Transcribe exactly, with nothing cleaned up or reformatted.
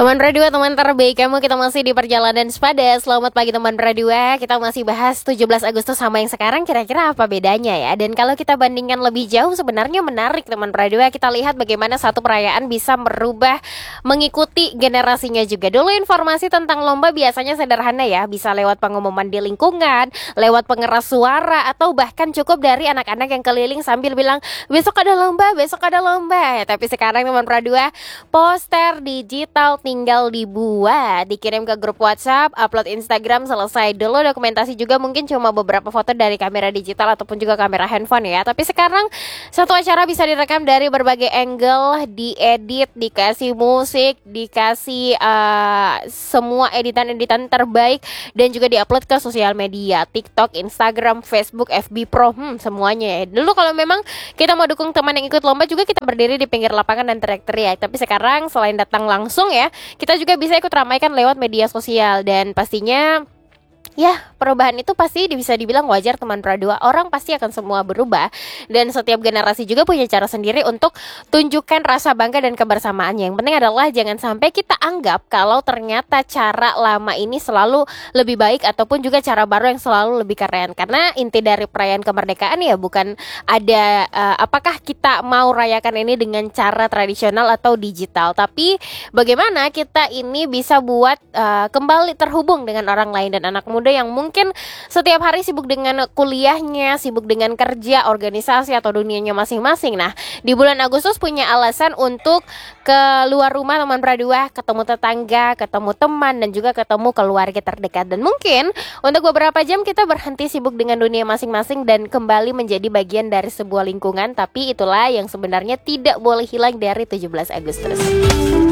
Teman Berdua, teman terbaik kamu, kita masih di perjalanan sepada. Selamat pagi teman Berdua. Kita masih bahas tujuh belas Agustus sama yang sekarang, kira-kira apa bedanya ya. Dan kalau kita bandingkan lebih jauh, sebenarnya menarik teman Berdua. Kita lihat bagaimana satu perayaan bisa merubah, mengikuti generasinya juga. Dulu informasi tentang lomba biasanya sederhana ya, bisa lewat pengumuman di lingkungan, lewat pengeras suara, atau bahkan cukup dari anak-anak yang keliling sambil bilang besok ada lomba, besok ada lomba. Tapi sekarang teman Berdua, poster digital tinggal dibuat, dikirim ke grup WhatsApp, upload Instagram, selesai. Dulu dokumentasi juga mungkin cuma beberapa foto dari kamera digital ataupun juga kamera handphone ya. Tapi sekarang satu acara bisa direkam dari berbagai angle, diedit, dikasih musik, dikasih uh, semua editan-editan terbaik, dan juga diupload ke sosial media, TikTok, Instagram, Facebook, F B Pro, hmm, semuanya ya. Dulu kalau memang kita mau dukung teman yang ikut lomba juga, kita berdiri di pinggir lapangan dan teriak-teriak. Tapi sekarang selain datang langsung ya, kita juga bisa ikut ramaikan lewat media sosial. Dan pastinya ya, perubahan itu pasti bisa dibilang wajar teman Berdua. Orang pasti akan semua berubah, dan setiap generasi juga punya cara sendiri untuk tunjukkan rasa bangga dan kebersamaannya. Yang penting adalah jangan sampai kita anggap kalau ternyata cara lama ini selalu lebih baik, ataupun juga cara baru yang selalu lebih keren. Karena inti dari perayaan kemerdekaan ya bukan ada uh, apakah kita mau rayakan ini dengan cara tradisional atau digital, tapi bagaimana kita ini bisa buat uh, kembali terhubung dengan orang lain dan anak muda yang mungkin setiap hari sibuk dengan kuliahnya, sibuk dengan kerja, organisasi, atau dunianya masing-masing. Nah, di bulan Agustus punya alasan untuk keluar rumah teman Berdua, ketemu tetangga, ketemu teman, dan juga ketemu keluarga terdekat. Dan mungkin untuk beberapa jam kita berhenti sibuk dengan dunia masing-masing dan kembali menjadi bagian dari sebuah lingkungan. Tapi itulah yang sebenarnya tidak boleh hilang dari tujuh belas Agustus.